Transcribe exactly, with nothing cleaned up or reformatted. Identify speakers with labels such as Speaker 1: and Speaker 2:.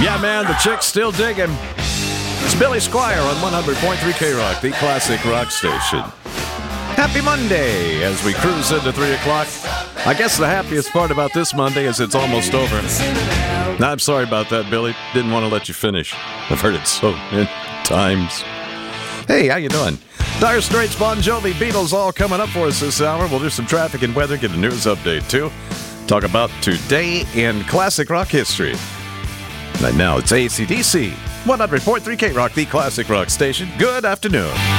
Speaker 1: Yeah, man, the chick's still digging. It's Billy Squire on one hundred point three K-Rock, the classic rock station. Happy Monday as we cruise into three o'clock. I guess the happiest part about this Monday is it's almost over. I'm sorry about that, Billy. Didn't want to let you finish. I've heard it so many times. Hey, how you doing? Dire Straits, Bon Jovi, Beatles all coming up for us this hour. We'll do some traffic and weather, get a news update too. Talk about today in classic rock history. Right now, it's A C D C, one hundred point three K-Rock, the classic rock station. Good afternoon.